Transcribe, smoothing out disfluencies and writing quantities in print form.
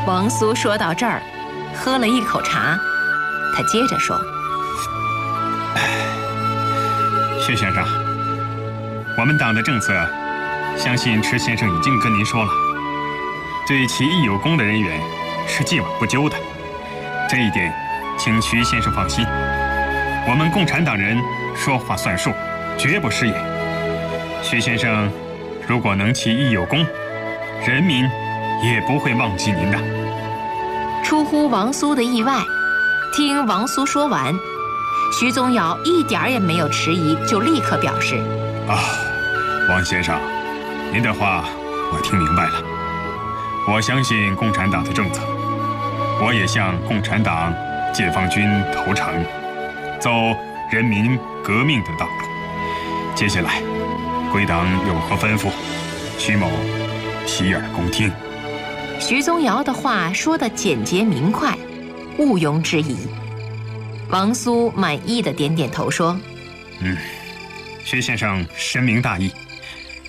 王苏说到这儿，喝了一口茶，他接着说：“ 薛先生，我们党的政策，相信池先生已经跟您说了，对其义有功的人员是既往不咎的，这一点，请徐先生放心。我们共产党人说话算数，绝不食言。徐先生如果能其义有功，人民也不会忘记您的。” 出乎王苏的意外，听王苏说完，徐宗尧一点儿也没有迟疑，就立刻表示：“ 王先生，您的话我听明白了。我相信共产党的政策，我也向共产党、解放军投诚，走人民革命的道路。接下来，贵党有何吩咐，徐某洗耳恭听。” 徐宗尧的话说得简洁明快，毋庸置疑。王苏满意的点点头说：“ 薛先生深明大义。